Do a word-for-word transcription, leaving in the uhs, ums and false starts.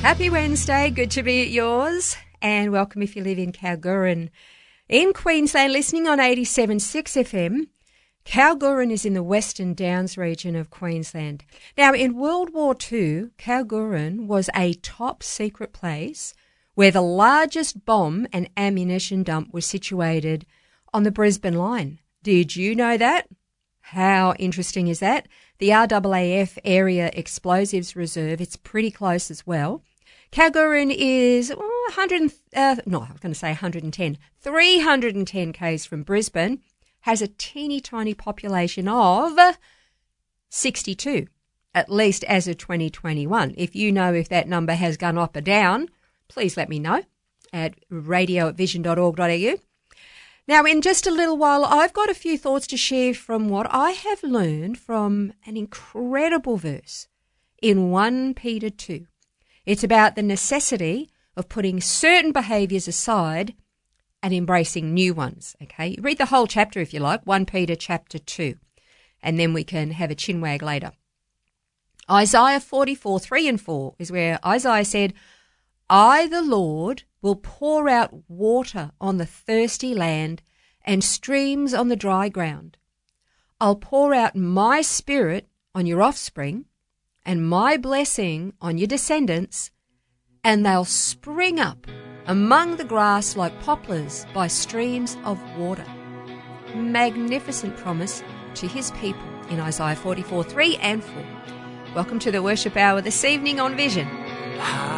Happy Wednesday, good to be at yours, and welcome if you live in Kalgoorlie. In Queensland, listening on eighty-seven point six F M, Kalgoorlie is in the Western Downs region of Queensland. Now, in World War Two, Kalgoorlie was a top secret place where the largest bomb and ammunition dump was situated on the Brisbane line. Did you know that? How interesting is that? The R A A F Area Explosives Reserve, it's pretty close as well. Kalgoorlie is oh, one hundred, uh, no, I was going to say one hundred ten, three hundred ten kays from Brisbane, has a teeny tiny population of sixty-two, at least as of twenty twenty-one. If you know if that number has gone up or down, please let me know at radio at vision dot org dot a u. Now, in just a little while, I've got a few thoughts to share from what I have learned from an incredible verse in First Peter two. It's about the necessity of putting certain behaviours aside and embracing new ones, okay? Read the whole chapter if you like, First Peter chapter two, and then we can have a chinwag later. Isaiah forty-four, three and four is where Isaiah said, I, the Lord, will pour out water on the thirsty land and streams on the dry ground. I'll pour out my spirit on your offspring and my blessing on your descendants, and they'll spring up among the grass like poplars by streams of water. Magnificent promise to his people in Isaiah forty-four, three and four. Welcome to the worship hour this evening on Vision.